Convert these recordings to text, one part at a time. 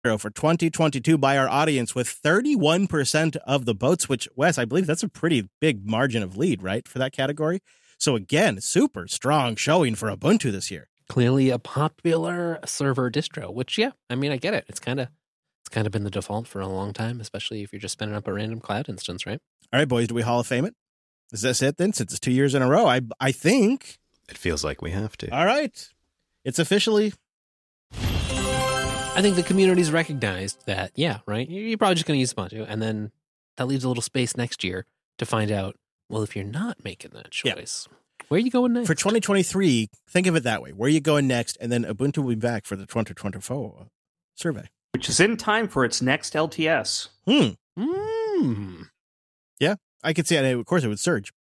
for 2022 by our audience with 31% of the votes, which, Wes, I believe that's a pretty big margin of lead, right, for that category? So again, super strong showing for Ubuntu this year. Clearly a popular server distro, which, yeah, I mean, I get it. It's kind of been the default for a long time, especially if you're just spinning up a random cloud instance, right? All right, boys, do we Hall of Fame it? Is this it then, since it's 2 years in a row? I think. It feels like we have to. All right. It's officially. I think the community's recognized that, yeah, right? You're probably just going to use Ubuntu, and then that leaves a little space next year to find out, well, if you're not making that choice, where are you going next? For 2023, think of it that way. Where are you going next? And then Ubuntu will be back for the 2024 survey. Which is in time for its next LTS. Yeah, I could see it. Of course, it would surge.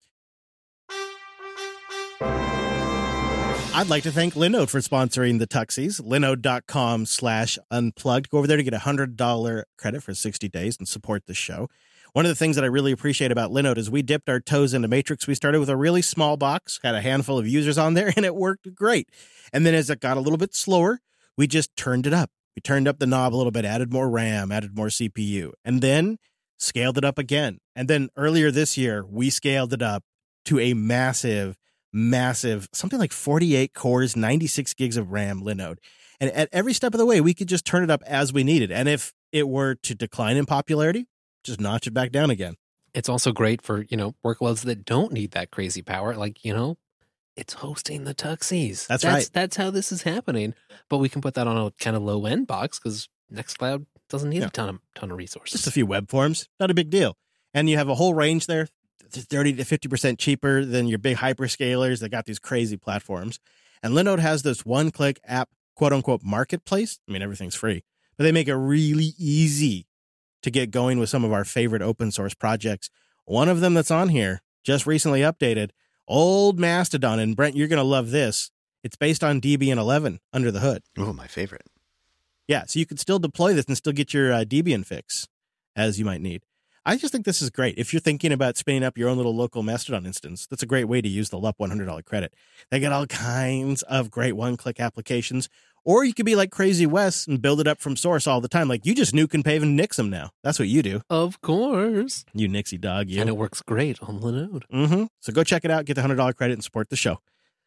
I'd like to thank Linode for sponsoring the Tuxies. Linode.com/unplugged. Go over there to get $100 credit for 60 days and support the show. One of the things that I really appreciate about Linode is we dipped our toes into Matrix. We started with a really small box, had a handful of users on there, and it worked great. And then as it got a little bit slower, we just turned it up. We turned up the knob a little bit, added more RAM, added more CPU, and then scaled it up again. And then earlier this year, we scaled it up to a massive, something like 48 cores, 96 gigs of RAM Linode. And at every step of the way, we could just turn it up as we needed. And if it were to decline in popularity, just notch it back down again. It's also great for, workloads that don't need that crazy power. Like, it's hosting the Tuxies. That's right. That's how this is happening. But we can put that on a kind of low end box because Nextcloud doesn't need a ton of resources. Just a few web forms, not a big deal. And you have a whole range there. It's 30 to 50% cheaper than your big hyperscalers that got these crazy platforms. And Linode has this one-click app, quote-unquote, marketplace. I mean, everything's free. But they make it really easy to get going with some of our favorite open source projects. One of them that's on here, just recently updated, Old Mastodon. And Brent, you're going to love this. It's based on Debian 11 under the hood. Oh, my favorite. Yeah, so you could still deploy this and still get your Debian fix as you might need. I just think this is great. If you're thinking about spinning up your own little local Mastodon instance, that's a great way to use the LUP $100 credit. They get all kinds of great one-click applications. Or you could be like Crazy Wes and build it up from source all the time. Like you just nuke and pave and nix them now. That's what you do. Of course. You nixie dog, you. And it works great on Linode. Mm-hmm. So go check it out. Get the $100 credit and support the show.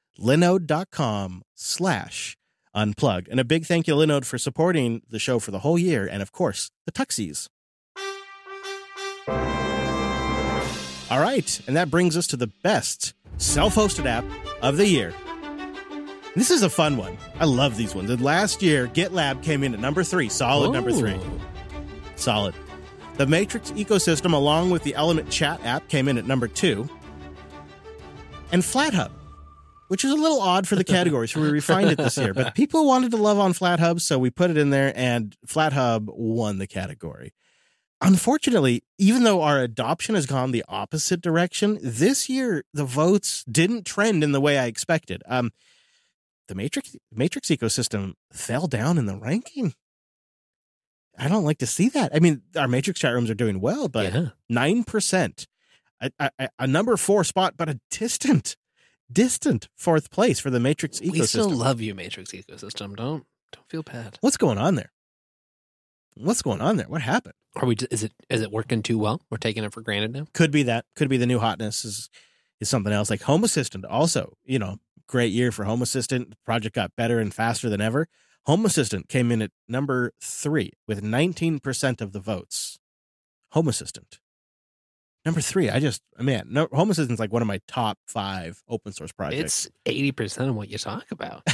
Linode.com/unplugged. And a big thank you, Linode, for supporting the show for the whole year. And of course, the Tuxies. All right, and that brings us to the best self-hosted app of the year. This is a fun one. I love these ones. And last year, GitLab came in at number 3, solid number 3. Solid. The Matrix ecosystem, along with the Element Chat app, came in at number 2. And FlatHub, which is a little odd for the category, so we refined it this year. But people wanted to love on FlatHub, so we put it in there, and FlatHub won the category. Unfortunately, even though our adoption has gone the opposite direction, this year the votes didn't trend in the way I expected. The Matrix ecosystem fell down in the ranking. I don't like to see that. I mean, our Matrix chat rooms are doing well, but 9%, a number 4 spot, but a distant 4th place for the Matrix ecosystem. We still love you, Matrix ecosystem. Don't feel bad. What's going on there? What happened? Is it working too well? We're taking it for granted now? Could be that. Could be the new hotness is something else. Like Home Assistant also, great year for Home Assistant. The project got better and faster than ever. Home Assistant came in at number 3 with 19% of the votes. Home Assistant. Number 3. Home Assistant's like one of my top 5 open source projects. It's 80% of what you talk about.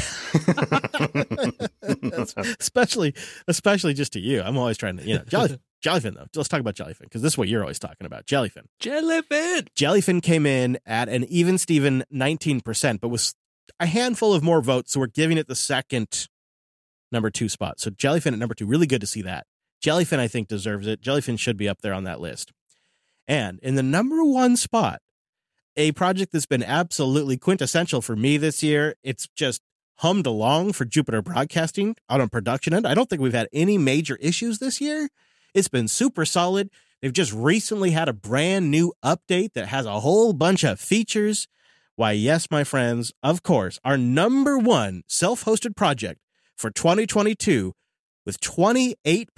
especially just to you. I'm always trying to, Jellyfin though. Let's talk about Jellyfin because this is what you're always talking about. Jellyfin came in at an even Steven 19%, but with a handful of more votes, so we're giving it the second number 2 spot. So Jellyfin at number 2, really good to see that. Jellyfin, I think, deserves it. Jellyfin should be up there on that list. And in the number 1 spot, a project that's been absolutely quintessential for me this year. It's just hummed along for Jupiter Broadcasting out on production end. I don't think we've had any major issues this year. It's been super solid. They've just recently had a brand new update that has a whole bunch of features. Why, yes, my friends, of course, our number 1 self-hosted project for 2022 with 28